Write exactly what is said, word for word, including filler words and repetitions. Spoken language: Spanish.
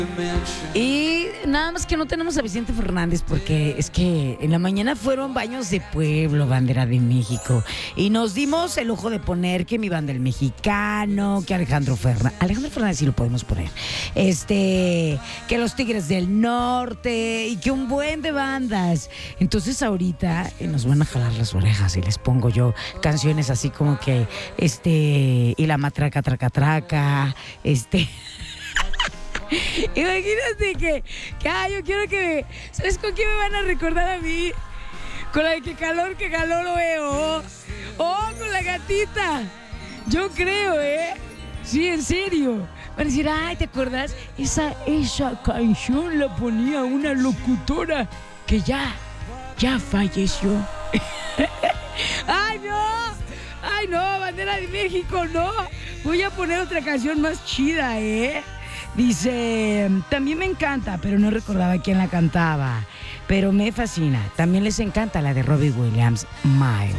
Y nada más que no tenemos a Vicente Fernández porque es que en la mañana fueron baños de pueblo, bandera de México. Y nos dimos el ojo de poner que mi banda el mexicano, que Alejandro Fernández. Alejandro Fernández sí lo podemos poner. Este, que los Tigres del Norte y que un buen de bandas. Entonces ahorita eh, nos van a jalar las orejas y les pongo yo canciones así como que, este, y la matraca, traca, traca, este... Imagínate que, que ah, yo quiero que me, ¿sabes con quién me van a recordar a mí? Con la de que calor, que calor lo veo. Oh, con la gatita. Yo creo, ¿eh? Sí, en serio. Van a decir, ay, ¿te acuerdas? Esa, esa canción la ponía una locutora que ya, ya falleció. ¡Ay, no! ¡Ay, no! Bandera de México, no. Voy a poner otra canción más chida, ¿eh? Dice, también me encanta, pero no recordaba quién la cantaba. Pero me fascina. También les encanta la de Robbie Williams, Miles.